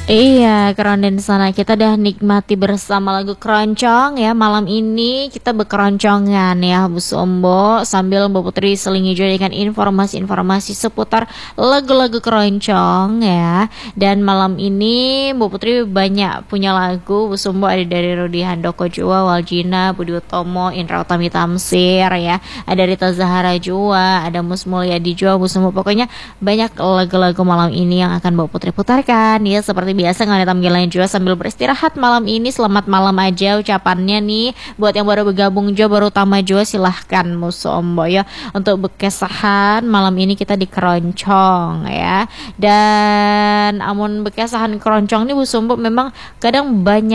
Iya, keronden sana kita udah nikmati bersama lagu keroncong ya. Malam ini kita berkeroncongan ya Bu Sombo, sambil Bu Putri selingi juga dengan informasi-informasi seputar lagu-lagu keroncong ya. Dan malam ini Bu Putri banyak punya lagu Bu Sombo, ada dari Rudy Handoko Jua, Waljina, Budi Utomo, Indra Utami Tamsir ya. Ada Rita Zahara Jua, ada Mus Mulyadi Jua Bu Sombo. Pokoknya banyak lagu-lagu malam ini yang akan Bu Putri putarkan ya, seperti biasa nggak ada tampilan juga sambil beristirahat malam ini. Selamat malam aja ucapannya nih buat yang baru bergabung juga, baru utama juga, silahkan Musombo ya untuk bekesahan malam ini kita di keroncong ya. Dan amun bekesahan keroncong nih Musombo memang kadang banyak